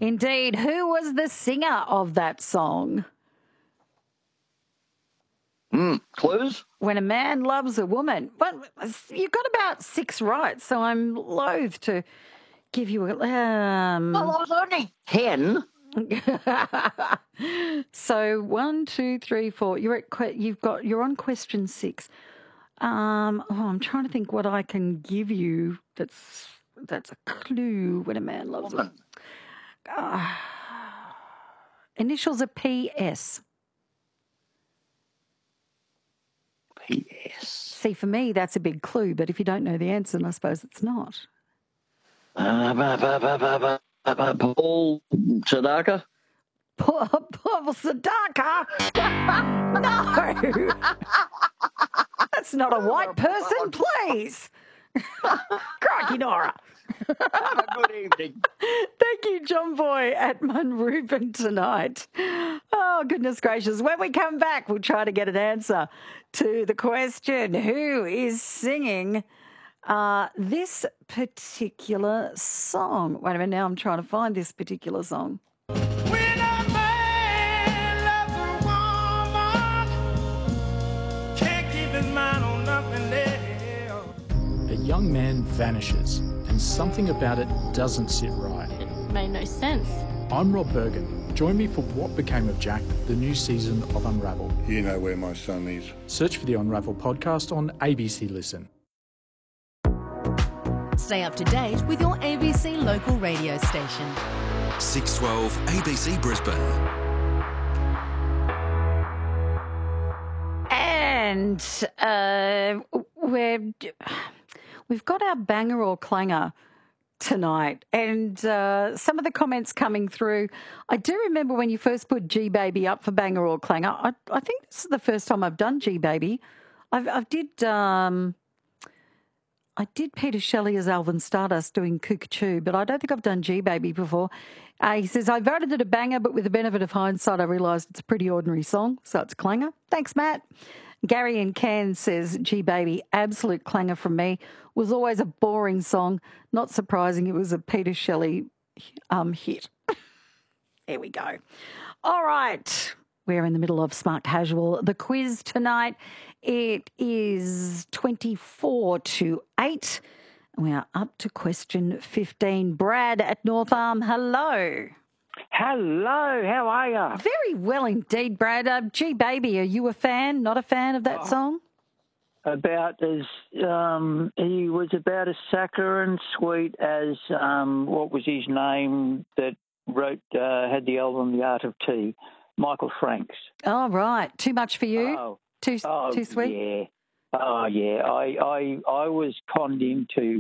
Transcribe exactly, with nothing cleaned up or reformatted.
Indeed. Who was the singer of that song? Mm, clues? When a man loves a woman. Well, you got about six right, so I'm loath to give you a... Um... Well, I was only ten. So one, two, three, four. You're at que- you've got you're on question six. Um, oh, I'm trying to think what I can give you. That's that's a clue when a man loves Woman. a uh, initials are P S. P S. See, for me, that's a big clue. But if you don't know the answer, then I suppose it's not. Uh, ba, ba, ba, ba, ba, ba, ba, Paul Sadaka. Paul, Paul Sadaka? No. That's not a white person, please. Crikey, Nora. Have a good evening. Thank you, John Boy at Munrooban tonight. Oh, goodness gracious. When we come back, we'll try to get an answer to the question, who is singing uh, this particular song? Wait a minute, now I'm trying to find this particular song. A young man vanishes, and something about it doesn't sit right. It made no sense. I'm Rob Bergen. Join me for What Became of Jack, the new season of Unravel. You know where my son is. Search for the Unravel podcast on A B C Listen. Stay up to date with your A B C local radio station. six twelve A B C Brisbane. And uh, we're, we've got our banger or clanger tonight. And uh, some of the comments coming through, I do remember when you first put G Baby up for banger or clanger. I, I think this is the first time I've done G Baby. I've, I've did... Um, I did Peter Shelley as Alvin Stardust doing Cuckoo, but I don't think I've done G Baby before. Uh, he says, I voted it a banger, but with the benefit of hindsight, I realised it's a pretty ordinary song, so it's a clanger. Thanks, Matt. Gary in Cairns says, G Baby, absolute clanger from me. Was always a boring song. Not surprising it was a Peter Shelley um, hit. There we go. All right. We're in the middle of Smart Casual. The quiz tonight, it is twenty-four to eight. We are up to question fifteen. Brad at North Arm, hello. Hello, how are you? Very well indeed, Brad. Uh, G Baby, are you a fan, not a fan of that oh, song? About as, um, he was about as saccharine sweet as, um, what was his name that wrote, uh, had the album The Art of Tea? Michael Franks. Oh, right. Too much for you? Oh, too oh, too sweet? Yeah. Oh, yeah. I, I, I was conned into